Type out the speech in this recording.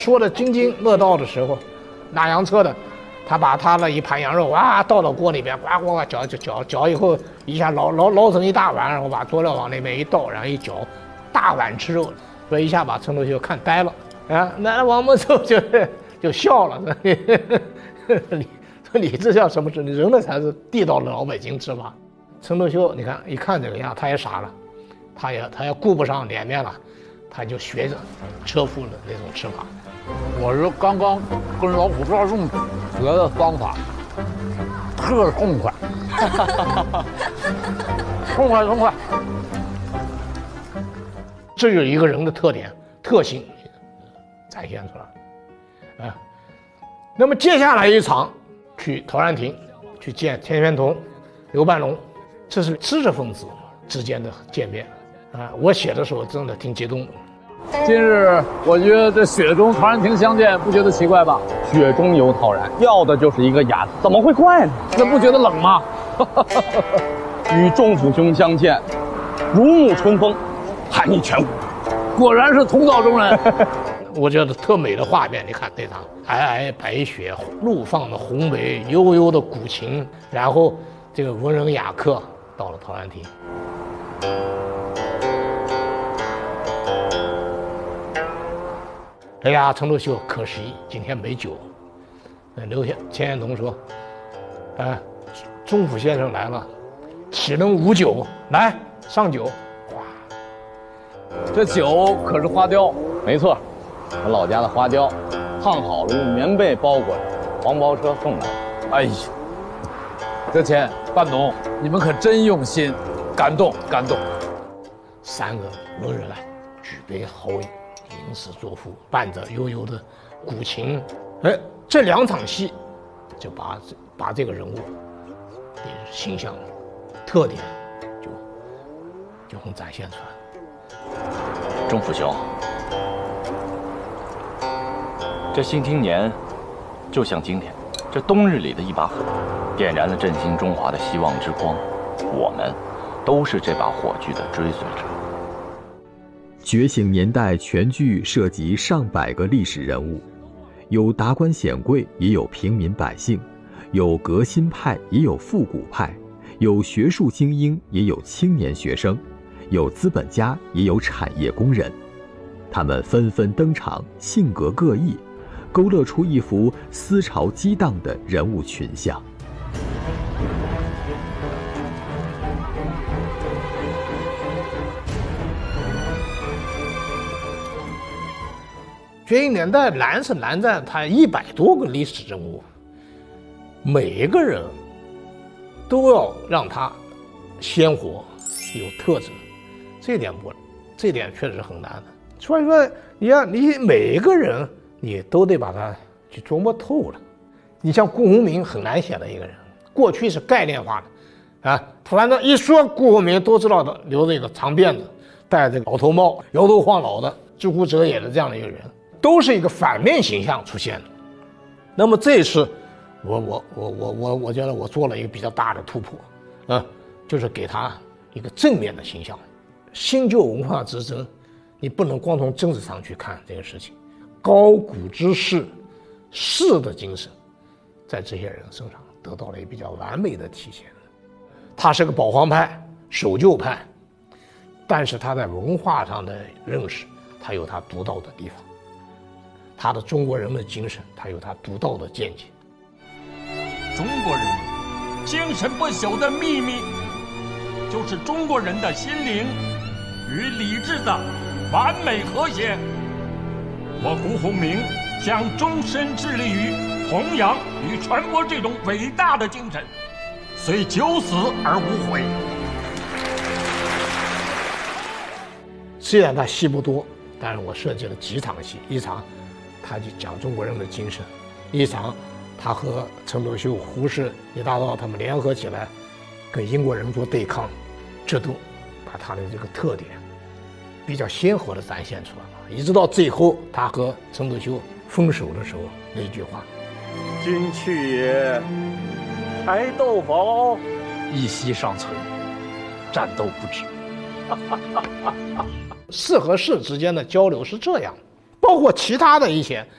说的津津乐道的时候，拉洋车的，他把他的一盘羊肉倒到锅里边，呱呱呱搅以后，一下捞成一大碗，然后把佐料往那边一倒，然后一搅，大碗吃肉，所以一下把陈独秀看呆了啊。那王孟寿就笑了，你这叫什么吃？你扔的才是地道的老百姓吃法。陈独秀你看一看这个样，他也傻了，他也顾不上脸面了，他就学着车夫的那种吃法。 我是刚刚跟老虎抓重学的方法，特痛快，痛快。 这就是一个人的特点特性展现出来啊。那么接下来一场去陶然亭去见田玄同、刘半龙，这是知识分子之间的见面啊。我写的时候真的挺激动的。 今日我觉得这雪中陶然亭相见，不觉得奇怪吧？ 雪中有陶然，要的就是一个雅字，怎么会怪呢？ 那不觉得冷吗？ 与仲甫兄相见，如沐春风，寒意全无。 果然是同道中人。 我觉得特美的画面，你看那场皑皑白雪，怒放的红梅，悠悠的古琴，然后这个文人雅客到了陶然亭。哎呀，陈独秀可惜今天没酒。钱玄同说：“仲甫先生来了，岂能无酒？来上酒。”哇， 这酒可是花雕。 没错，我老家的花雕，烫好了用棉被包裹着，黄包车送来。 哎呀，这半农，你们可真用心，感动。 三个文人举杯豪饮，吟诗作赋，伴着悠悠的古琴，这两场戏就把这个人物的形象特点就很展现出来。 仲甫兄，这新青年就像今天这冬日里的一把火，点燃了振兴中华的希望之光。我们都是这把火炬的追随者。 觉醒年代全剧涉及上百个历史人物，有达官显贵，也有平民百姓，有革新派，也有复古派，有学术精英，也有青年学生，有资本家，也有产业工人。他们纷纷登场，性格各异，勾勒出一幅思潮激荡的人物群像。 觉醒年代难是难在它100多个历史人物，每一个人都要让他鲜活有特质，这点确实很难的。所以说你每一个人你都得把他去琢磨透了。你像顾鸿铭很难写的一个人，过去是概念化的反正一说顾鸿铭都知道的，留着一个长辫子，戴这个老头帽，摇头晃脑的，知乎者也的这样的一个人，都是一个反面形象出现的。那么这一次我觉得我做了一个比较大的突破就是给他一个正面的形象。新旧文化之争，你不能光从政治上去看这个事情，高古之士士的精神在这些人身上得到了一个比较完美的体现。他是个保皇派、守旧派，但是他在文化上的认识，他有他独到的地方，他的中国人的精神，他有他独到的见解。 中国人精神不朽的秘密，就是中国人的心灵与理智的完美和谐。我顾鸿铭将终身致力于弘扬与传播这种伟大的精神，虽九死而无悔。 虽然他戏不多，但是我设计了几场戏，一场他就讲中国人的精神，一场他和陈独秀、胡适、李大钊他们联合起来跟英国人做对抗，这都把他的这个特点比较鲜活地展现出来了。一直到最后他和陈独秀分手的时候那一句话：“ 君去也，柴斗宝， 一息尚存，战斗不止。” 士和士之间的交流是这样，包括其他的一些